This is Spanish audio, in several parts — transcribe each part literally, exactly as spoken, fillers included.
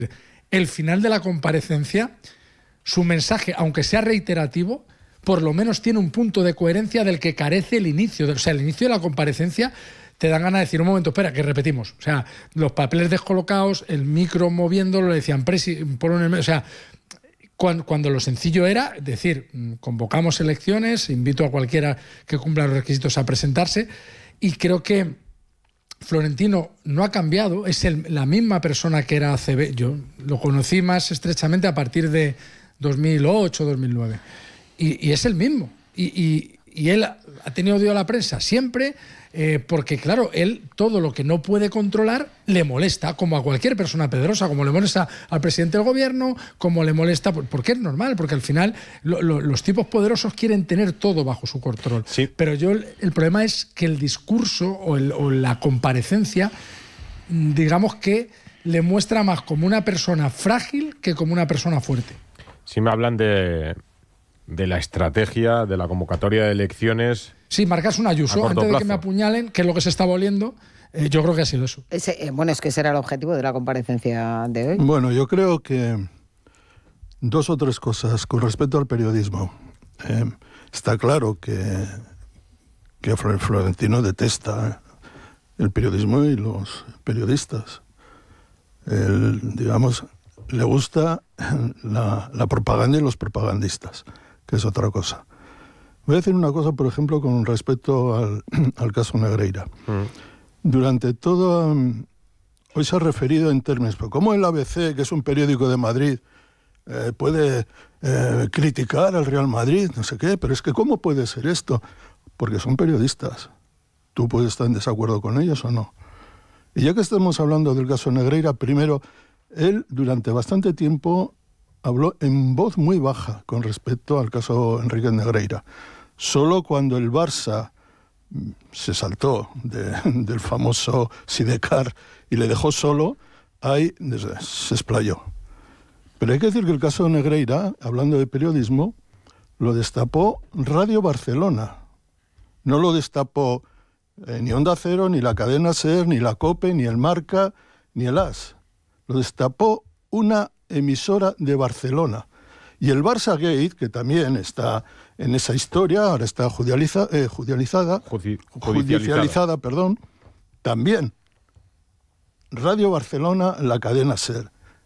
El final de la comparecencia, su mensaje, aunque sea reiterativo, por lo menos tiene un punto de coherencia del que carece el inicio. O sea, el inicio de la comparecencia te dan ganas de decir, un momento, espera, que repetimos. O sea, los papeles descolocados, el micro moviéndolo, le decían, presi, por un, o sea, cuando, cuando lo sencillo era decir, convocamos elecciones, invito a cualquiera que cumpla los requisitos a presentarse, y creo que Florentino no ha cambiado, es el, la misma persona que era A C B. Yo lo conocí más estrechamente a partir de dos mil ocho, dos mil nueve, y, y es el mismo. Y, y, y él ha tenido odio a la prensa siempre, eh, porque claro, él todo lo que no puede controlar le molesta, como a cualquier persona poderosa, como le molesta al presidente del gobierno, como le molesta, porque es normal, porque al final lo, lo, los tipos poderosos quieren tener todo bajo su control. Sí. Pero yo el, el problema es que el discurso o, el, o la comparecencia, digamos que le muestra más como una persona frágil que como una persona fuerte. Si me hablan de, de la estrategia, de la convocatoria de elecciones. Sí, marcas un Ayuso antes plazo. de que me apuñalen, que es lo que se está volviendo. Eh, yo creo que ha sido eso. Ese, eh, bueno, es que ese era el objetivo de la comparecencia de hoy. Bueno, yo creo que dos o tres cosas con respecto al periodismo. Eh, está claro que, que Florentino detesta el periodismo y los periodistas. El, digamos, le gusta la, la propaganda y los propagandistas, que es otra cosa. Voy a decir una cosa, por ejemplo, con respecto al, al caso Negreira. Mm. Durante todo... Hoy se ha referido en términos, pero ¿cómo el A B C, que es un periódico de Madrid, eh, puede eh, criticar al Real Madrid? No sé qué, pero es que ¿cómo puede ser esto? Porque son periodistas. Tú puedes estar en desacuerdo con ellos o no. Y ya que estamos hablando del caso Negreira, primero, él durante bastante tiempo habló en voz muy baja con respecto al caso Enrique Negreira. Solo cuando el Barça se saltó de, del famoso Sidecar y le dejó solo, ahí se explayó. Pero hay que decir que el caso Negreira, hablando de periodismo, lo destapó Radio Barcelona. No lo destapó eh, ni Onda Cero, ni la cadena SER, ni la COPE, ni el Marca, ni el AS. Lo destapó una emisora de Barcelona. Y el Barça Gate, que también está en esa historia, ahora está judicializa, eh, judicializada, Judi- judicializada, judicializada, perdón, también. Radio Barcelona, la cadena SER.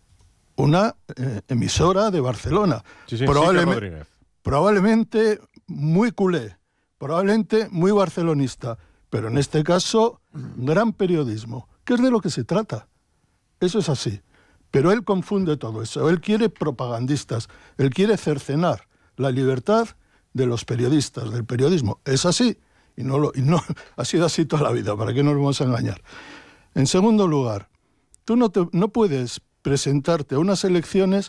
Una eh, emisora de Barcelona. Sí, sí, probablemente, sí, probablemente muy culé, probablemente muy barcelonista, pero en este caso, gran periodismo, que es de lo que se trata. Eso es así. Pero él confunde todo eso. Él quiere propagandistas. Él quiere cercenar la libertad de los periodistas, del periodismo. Es así. Y no, lo, y no ha sido así toda la vida. ¿Para qué nos vamos a engañar? En segundo lugar, tú no, te, no puedes presentarte a unas elecciones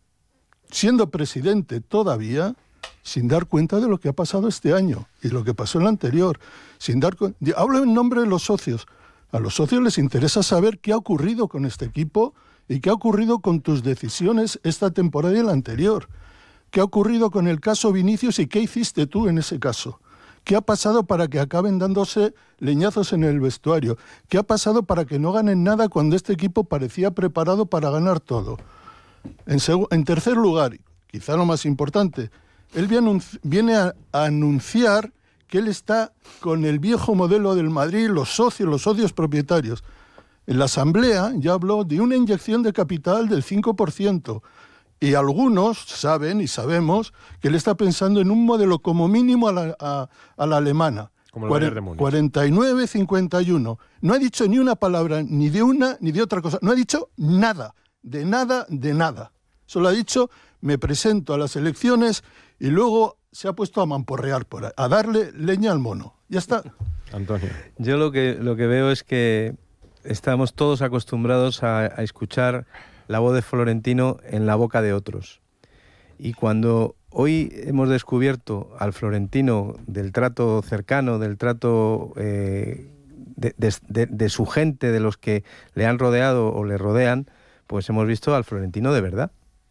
siendo presidente todavía sin dar cuenta de lo que ha pasado este año y lo que pasó en el anterior. Sin dar cu- Hablo en nombre de los socios. A los socios les interesa saber qué ha ocurrido con este equipo y qué ha ocurrido con tus decisiones esta temporada y la anterior. ¿Qué ha ocurrido con el caso Vinicius y qué hiciste tú en ese caso? ¿Qué ha pasado para que acaben dándose leñazos en el vestuario? ¿Qué ha pasado para que no ganen nada cuando este equipo parecía preparado para ganar todo? En, seg- en tercer lugar, quizá lo más importante, él viene, anunci- viene a, a anunciar que él está con el viejo modelo del Madrid, los socios, los socios propietarios. En la Asamblea ya habló de una inyección de capital del cinco por ciento y algunos saben y sabemos que él está pensando en un modelo como mínimo a la, a, a la alemana. Como el Bayern de Múnich. cuarenta y nueve cincuenta y uno. No ha dicho ni una palabra ni de una ni de otra cosa. No ha dicho nada, de nada, de nada. Solo ha dicho, me presento a las elecciones y luego se ha puesto a mamporrear por ahí, a darle leña al mono. Ya está. Antonio. Yo lo que, lo que veo es que estamos todos acostumbrados a, a escuchar la voz de Florentino en la boca de otros. Y cuando hoy hemos descubierto al Florentino del trato cercano, del trato eh, de, de, de, de su gente, de los que le han rodeado o le rodean, pues hemos visto al Florentino de verdad.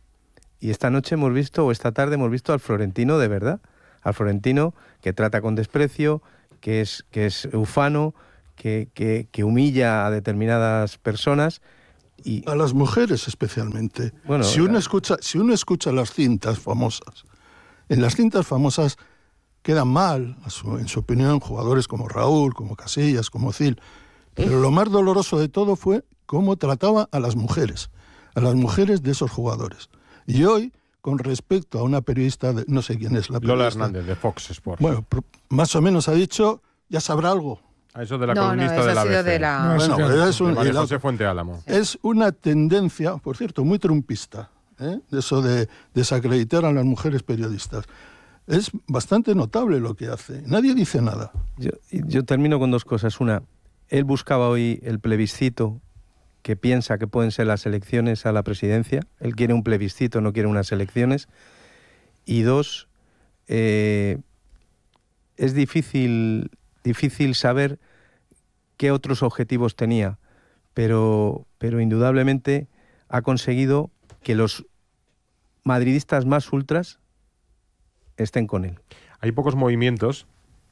Y esta noche hemos visto, o esta tarde hemos visto al Florentino de verdad. Al Florentino que trata con desprecio, que es, que es ufano, Que, que, que humilla a determinadas personas Y, a las mujeres especialmente. Bueno, si uno la... escucha, si uno escucha las cintas famosas, en las cintas famosas quedan mal, a su, en su opinión, jugadores como Raúl, como Casillas, como Özil. Pero lo más doloroso de todo fue cómo trataba a las mujeres, a las mujeres de esos jugadores. Y hoy, con respecto a una periodista, de, no sé quién es la periodista. Lola Hernández, de Fox Sports. Bueno, más o menos ha dicho, ya sabrá algo. A eso de la no, columnista no, eso de la ha sido A B C. de la... No, Bueno, claro. pero es, un, De María la- José Fuente Álamo. es una tendencia, por cierto, muy trumpista, ¿eh? de eso de desacreditar a las mujeres periodistas. Es bastante notable lo que hace. Nadie dice nada. Yo, yo termino con dos cosas. Una, él buscaba hoy el plebiscito que piensa que pueden ser las elecciones a la presidencia. Él quiere un plebiscito, no quiere unas elecciones. Y dos, eh, es difícil, difícil saber qué otros objetivos tenía, pero, pero indudablemente ha conseguido que los madridistas más ultras estén con él. Hay pocos movimientos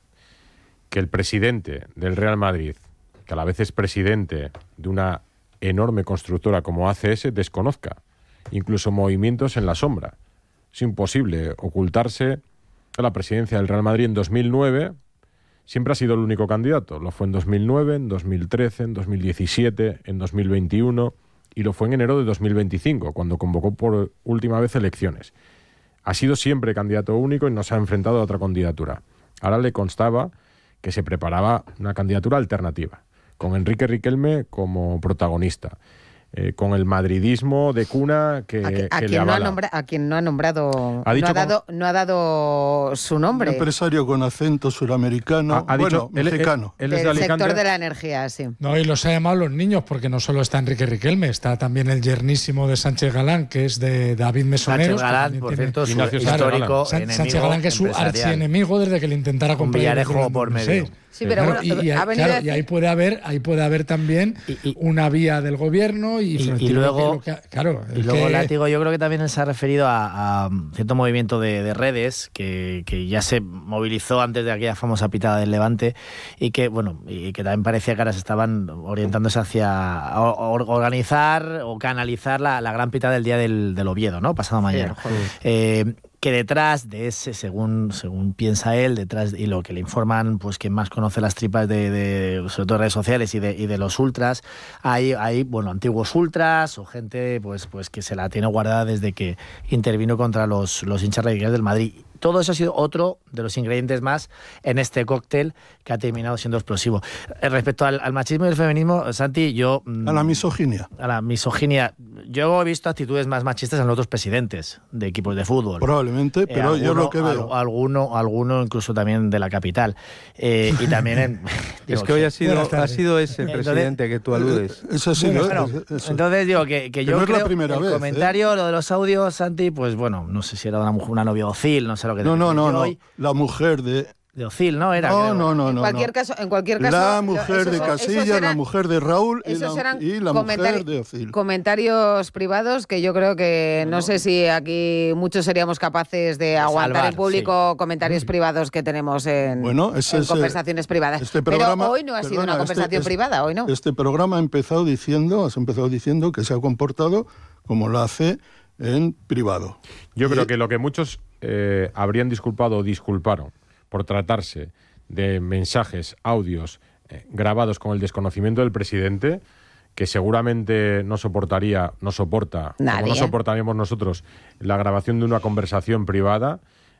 que el presidente del Real Madrid, que a la vez es presidente de una enorme constructora como A C S, desconozca. Incluso movimientos en la sombra. Es imposible ocultarse a la presidencia del Real Madrid en dos mil nueve. Siempre ha sido el único candidato. Lo fue en dos mil nueve, en dos mil trece, en dos mil diecisiete, en dos mil veintiuno y lo fue en enero de dos mil veinticinco, cuando convocó por última vez elecciones. Ha sido siempre candidato único y no se ha enfrentado a otra candidatura. Ahora le constaba que se preparaba una candidatura alternativa, con Enrique Riquelme como protagonista, eh, con el madridismo de cuna que, A, que- a que le quien no ha avala. nombra- a quien no ha nombrado, Ha dicho no, ha con- dado, no ha dado su Un nombre. empresario con acento suramericano, Ha- ha dicho- bueno, él- él- mexicano. él es de Del Alicante. sector de la energía, sí. No, y los ha llamado los niños, porque no solo está Enrique Riquelme, está también el yernísimo de Sánchez Galán, que es de David Mesoneros. Sánchez Galán, que también por tiene- cierto, su Ignacio Sánchez histórico Galán. San- enemigo Sánchez Galán, que es su empresarial. archienemigo desde que le intentara Un comprar Villarejo Iberdrola en por medio. dos mil seis. Sí, pero Claro, bueno, y, y ha ahí- venido claro, a decir- y ahí puede haber, ahí puede haber también Y- y- una vía del gobierno y, Y- y Florentino lo que- luego- lo que ha- claro, Y es luego, que- Látigo, yo creo que también se ha referido a, a cierto movimiento de, de redes que, que ya se movilizó antes de aquella famosa pitada del Levante y que, bueno, y que también parecía que ahora se estaban orientándose hacia or- organizar o canalizar la, la gran pitada del día del, del Oviedo, ¿no? Pasado mañana. joder. Eh, que detrás de ese, según, según piensa él, detrás y lo que le informan, pues quien más conoce las tripas de, de sobre todo redes sociales y de, y de los ultras, hay, hay bueno, antiguos ultras o gente pues, pues que se la tiene guardada desde que intervino contra los, los hinchas radicales del Madrid. Todo eso ha sido otro de los ingredientes más en este cóctel que ha terminado siendo explosivo. Eh, Respecto al, al machismo y el feminismo, Santi, yo... mm, A la misoginia. a la misoginia, yo he visto actitudes más machistas en otros presidentes de equipos de fútbol. Probablemente, Eh, pero yo alguno- lo que veo... al- alguno, alguno incluso también de la capital. Eh, y también en... Es digo, que hoy ha sido, Buenas ha tardes. sido ese el Entonces- presidente que tú aludes. Eso sí, ¿no? Bueno, Eso. entonces digo que, que Que yo no es la creo primera el vez, ¿eh? comentario, lo de los audios, Santi, pues bueno, no sé si era una mujer, una novia Ocil, no sé lo que No, no, no, yo no. hoy- La mujer de... de Ocil, ¿no? Era, No, creo. no, no, en no. cualquier no. caso, en cualquier caso, La lo- mujer esos de son- esos Casillas, la eran- mujer de Raúl y esos la, eran y la comentari- mujer de Özil. comentarios privados que yo creo que no, sé si aquí muchos seríamos capaces de aguantar salvar, en público comentarios privados que tenemos en, Bueno, ese en es, eh, conversaciones privadas. este programa- Pero hoy no ha sido perdona, una este- conversación este- privada, hoy no. Este programa ha empezado diciendo, has empezado diciendo que se ha comportado como lo hace en privado. Yo Y- creo que lo que muchos eh, habrían disculpado o disculparon por tratarse de mensajes, audios eh, grabados con el desconocimiento del presidente, que seguramente no soportaría, no soporta, Nadie, como no ¿eh? soportaríamos nosotros, la grabación de una conversación privada.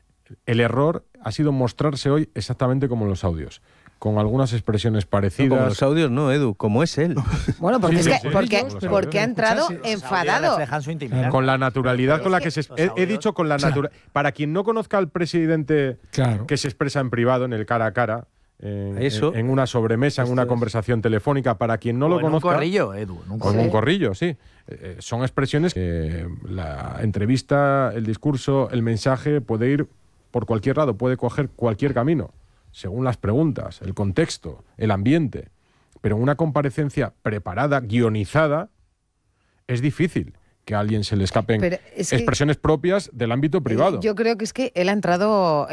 El error ha sido mostrarse hoy exactamente como en los audios, con algunas expresiones No, como parecidas. los audios, no, Edu, como es él. Bueno, porque, Sí, es sí, que, sí, porque, sí, sí, porque ha sí, entrado sí, sí. enfadado. Reflejan su intimidad. Con la naturalidad con la que se... Los He, he audios- dicho con la Claro. naturalidad... Para quien no conozca al presidente Claro. que se expresa en privado, en el cara a cara, en, Eso. en- en una sobremesa, en Esto una es. conversación telefónica, para quien no O lo en un conozca... corrillo, Edu. en un O en un corrillo. corrillo, sí. Eh, eh, son expresiones que la entrevista, el discurso, el mensaje puede ir por cualquier lado, puede coger cualquier camino, según las preguntas, el contexto, el ambiente. Pero en una comparecencia preparada, guionizada, es difícil que a alguien se le escapen Pero es que- expresiones propias del ámbito privado. Yo creo que es que él ha entrado